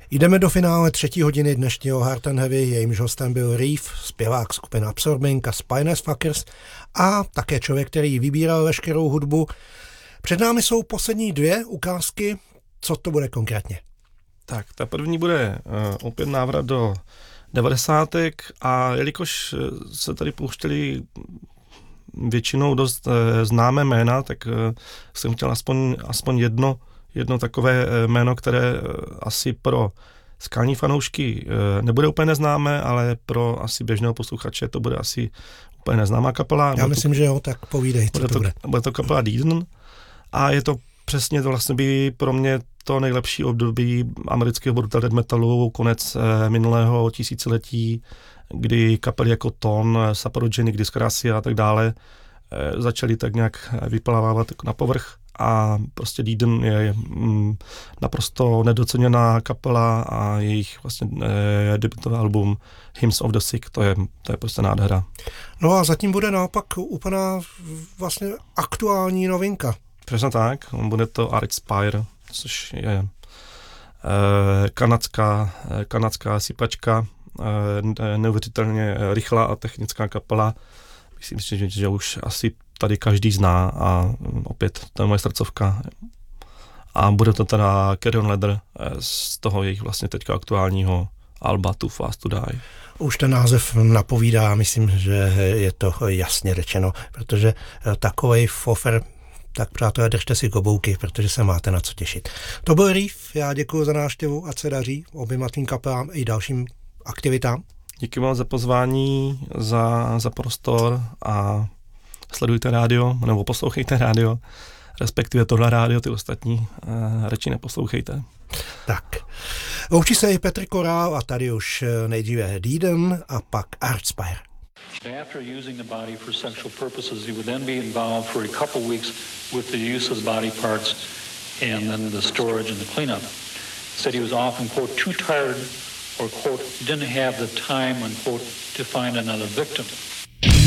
Jdeme do finále 3. hodiny dnešního Hard and Heavy, jejímž hostem byl Reeve, zpěvák skupiny Absorbing a Spineless Fuckers a také člověk, který vybíral veškerou hudbu. Před námi jsou poslední 2 ukázky, co to bude konkrétně? Tak, ta první bude opět návrat do 90. a jelikož se tady pouštěli většinou dost známé jména, tak jsem chtěl aspoň jedno takové jméno, které asi pro skalní fanoušky nebude úplně neznámé, ale pro asi běžného posluchače to bude asi úplně neznámá kapela. Já myslím, že jo, tak povídej, co to bude. Bude to kapela Deeden a je to přesně to vlastně by pro mě to nejlepší období amerického brutal death metalu, konec minulého tisíciletí, kdy kapely jako Ton, Saporogenic, Disgracia a tak dále začaly tak nějak vyplavávat na povrch a prostě Deeden je naprosto nedoceněná kapela a jejich vlastně debutové album Hymns of the Sick, to je prostě nádhera. No a zatím bude naopak úplná vlastně aktuální novinka. Přesně tak, bude to Archspire, což je kanadská sypačka, neuvěřitelně rychlá a technická kapela. Myslím si, že už asi tady každý zná a opět to je moje srdcovka. A bude to teda Carrion Leather z toho jejich vlastně teďka aktuálního alba Too Fast to Die. Už ten název napovídá, myslím, že je to jasně řečeno, protože takovej fofer, tak přátelé, držte si klobouky, protože se máte na co těšit. To byl Reeve, já děkuji za návštěvu, ať se daří oběma tým kapelám i dalším aktivitám. Díky vám za pozvání, za prostor a sledujte rádio, nebo poslouchejte rádio, respektive tohle rádio, ty ostatní radši neposlouchejte. Tak, loučí se i Petr Korál a tady už nejdříve Deeden a pak Archspire. After using the body for sexual purposes, he would then be involved for a couple weeks with the use of the body parts and then the storage and the cleanup. Said he was often, quote, too tired or, quote, didn't have the time, unquote, to find another victim.